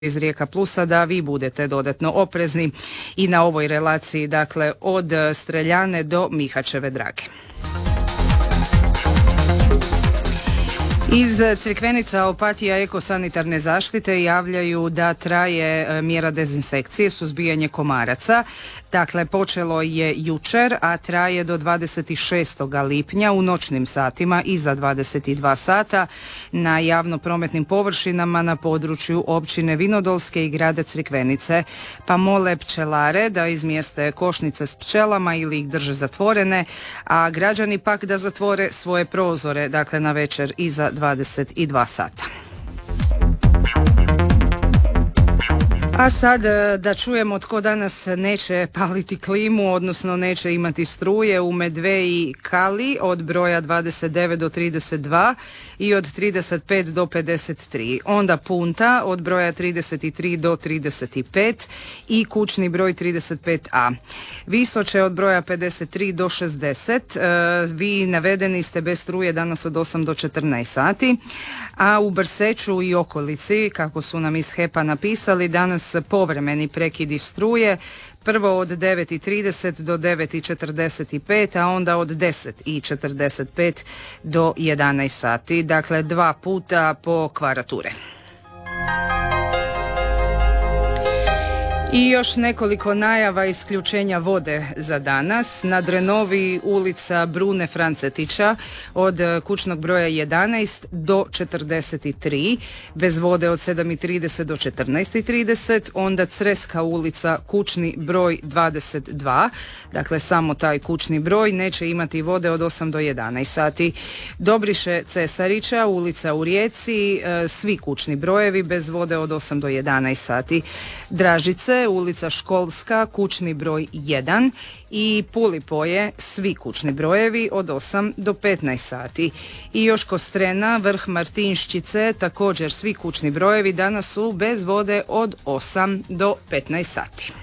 iz Rijeka Plusa da vi budete dodatno oprezni i na ovoj relaciji, dakle od Streljane do Mihačeve Drage. Iz Crikvenica Opatija ekosanitarne zaštite javljaju da traje mjera dezinsekcije, suzbijanje komaraca. Dakle, počelo je jučer, a traje do 26. lipnja u noćnim satima iza 22 sata na javno-prometnim površinama na području općine Vinodolske i grada Crikvenice, pa mole pčelare da izmjeste košnice s pčelama ili ih drže zatvorene, a građani pak da zatvore svoje prozore, dakle na večer iza 22 sata. A sad da čujemo tko danas neće paliti klimu, odnosno neće imati struje u Medveji Kali od broja 29 do 32 i od 35 do 53. Onda Punta od broja 33 do 35 i kućni broj 35A. Visoče od broja 53 do 60. Vi navedeni ste bez struje danas od 8 do 14 sati. A u Brseću i okolici, kako su nam iz HEP-a napisali, danas povremeni prekidi struje, prvo od 9:30 do 9:45, a onda od 10:45 do 11 sati. Dakle, 2 puta po kvarature. I još nekoliko najava isključenja vode za danas. Na Drenovi ulica Brune Francetića od kućnog broja 11 do 43, bez vode od 7:30 do 14:30. Onda Creska ulica, kućni broj 22, dakle samo taj kućni broj, neće imati vode od 8 do 11 sati. Dobriše Cesarića, ulica u Rijeci, svi kućni brojevi bez vode od 8 do 11 sati. Dražice, ulica Školska, kućni broj 1 i Pulipoje, svi kućni brojevi od 8 do 15 sati. I još Kostrena, vrh Martinščice, također svi kućni brojevi danas su bez vode od 8 do 15 sati.